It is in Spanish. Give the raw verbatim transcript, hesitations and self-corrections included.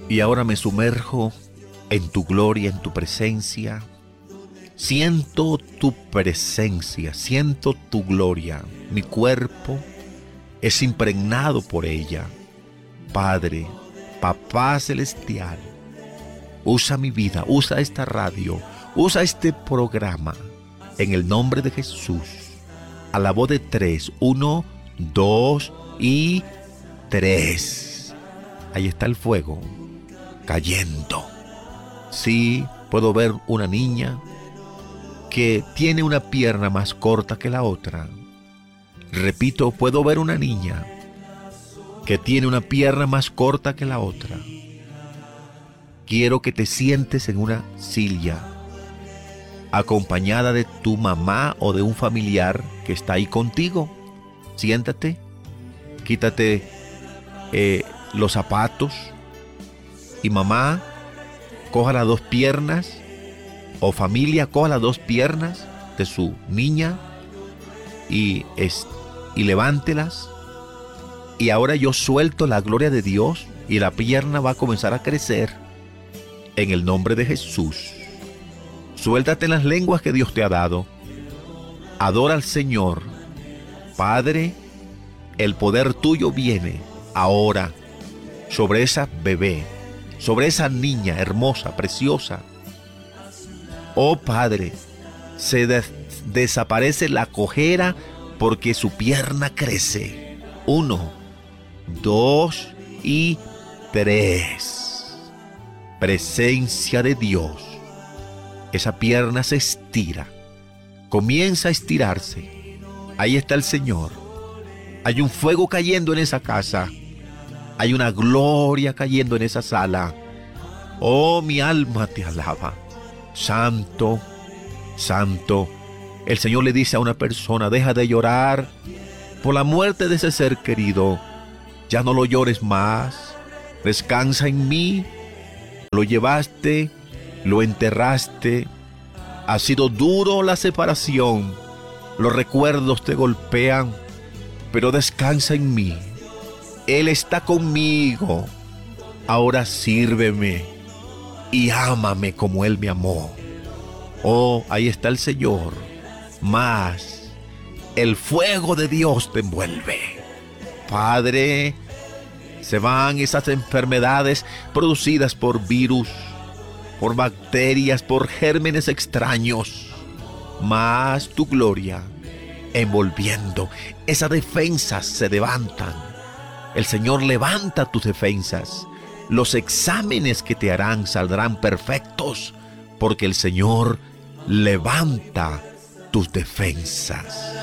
Y ahora me sumerjo en tu gloria, en tu presencia. Siento tu presencia, siento tu gloria. Mi cuerpo es impregnado por ella. Padre, Papá Celestial, usa mi vida, usa esta radio, usa este programa. En el nombre de Jesús. A la voz de tres. Uno, dos y tres. Ahí está el fuego cayendo. Sí, puedo ver una niña que tiene una pierna más corta que la otra. Repito, puedo ver una niña que tiene una pierna más corta que la otra. Quiero que te sientes en una silla, acompañada de tu mamá o de un familiar que está ahí contigo. Siéntate, quítate eh, los zapatos y mamá, coja las dos piernas, o familia, coja las dos piernas de su niña y, es, y levántelas. Y ahora yo suelto la gloria de Dios y la pierna va a comenzar a crecer en el nombre de Jesús. Suéltate en las lenguas que Dios te ha dado. Adora al Señor. Padre, el poder tuyo viene ahora sobre esa bebé, sobre esa niña hermosa, preciosa. Oh Padre, se des- desaparece la cojera porque su pierna crece. Uno, dos y tres. Presencia de Dios. Esa pierna se estira, comienza a estirarse. Ahí está el Señor. Hay un fuego cayendo en esa casa. Hay una gloria cayendo en esa sala. Oh, mi alma te alaba. Santo, santo. El Señor le dice a una persona: deja de llorar por la muerte de ese ser querido. Ya no lo llores más. Descansa en mí. Lo llevaste, lo enterraste. Ha sido duro la separación. Los recuerdos te golpean, pero descansa en mí. Él está conmigo. Ahora sírveme y ámame como Él me amó. Oh, ahí está el Señor. Más, el fuego de Dios te envuelve. Padre, se van esas enfermedades producidas por virus, por bacterias, por gérmenes extraños. Más tu gloria envolviendo. Esas defensas se levantan. El Señor levanta tus defensas. Los exámenes que te harán saldrán perfectos, porque el Señor levanta tus defensas.